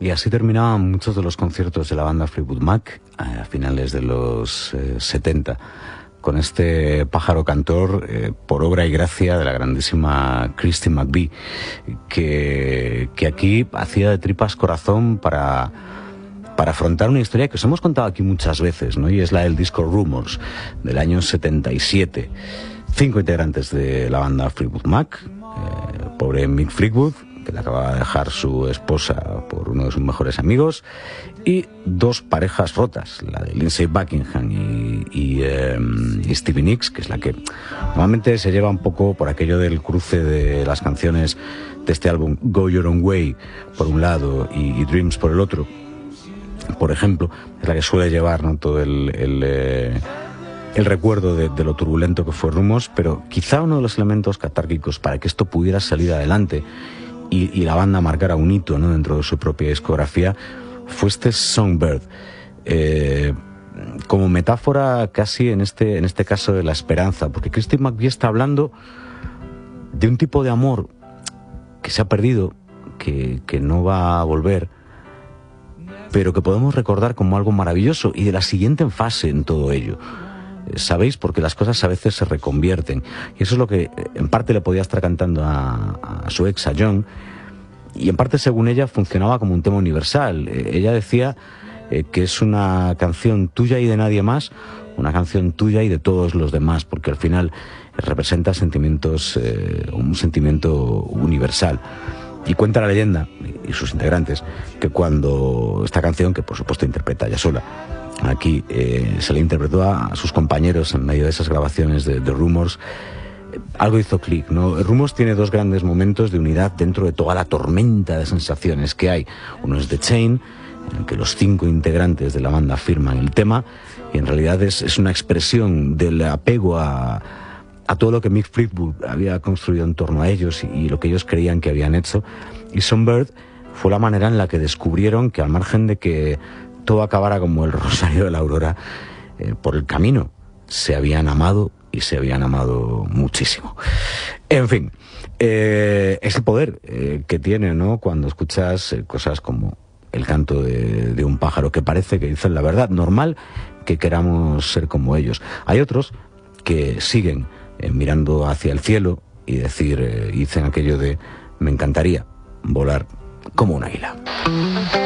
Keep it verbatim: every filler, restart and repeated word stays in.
Y así terminaban muchos de los conciertos de la banda Fleetwood Mac a finales de los eh, setenta, con este pájaro cantor eh, por obra y gracia de la grandísima Christine McVie, que, que aquí hacía de tripas corazón para, para afrontar una historia que os hemos contado aquí muchas veces, ¿no? Y es la del disco Rumours, del año setenta y siete. Cinco integrantes de la banda Fleetwood Mac, eh, pobre Mick Fleetwood, que le acababa de dejar su esposa por uno de sus mejores amigos, y dos parejas rotas, la de Lindsey Buckingham y, y, eh, y Stevie Nicks, que es la que normalmente se lleva un poco por aquello del cruce de las canciones de este álbum, Go Your Own Way por un lado y, y Dreams por el otro, por ejemplo, es la que suele llevar, ¿no?, todo el... el eh, el recuerdo de, de lo turbulento que fue Rumours, pero quizá uno de los elementos catárquicos para que esto pudiera salir adelante y, y la banda marcara un hito, ¿no?, dentro de su propia discografía, fue este Songbird, eh, como metáfora casi en este, en este caso de la esperanza, porque Christine McVie está hablando de un tipo de amor que se ha perdido, que, que no va a volver, pero que podemos recordar como algo maravilloso, y de la siguiente fase en todo ello. ¿Sabéis? Porque las cosas a veces se reconvierten. Y eso es lo que en parte le podía estar cantando a, a su ex, a John, y en parte, según ella, funcionaba como un tema universal. Eh, ella decía eh, que es una canción tuya y de nadie más, una canción tuya y de todos los demás, porque al final representa sentimientos, eh, un sentimiento universal. Y cuenta la leyenda, y sus integrantes, que cuando esta canción, que por supuesto interpreta ella sola, aquí eh, se le interpretó a sus compañeros en medio de esas grabaciones de, de Rumours, eh, algo hizo clic, ¿no? Rumours tiene dos grandes momentos de unidad dentro de toda la tormenta de sensaciones que hay. Uno es The Chain, en el que los cinco integrantes de la banda firman el tema, y en realidad es, es una expresión del apego a, a todo lo que Mick Fleetwood había construido en torno a ellos y, y lo que ellos creían que habían hecho. Y Songbird fue la manera en la que descubrieron que, al margen de que todo acabara como el rosario de la aurora, eh, por el camino se habían amado, y se habían amado muchísimo. En fin, eh, es el poder eh, que tiene, ¿no?, cuando escuchas eh, cosas como el canto de, de un pájaro que parece que dicen la verdad. Normal que queramos ser como ellos. Hay otros que siguen eh, mirando hacia el cielo y decir, eh, dicen aquello de: me encantaría volar como un águila.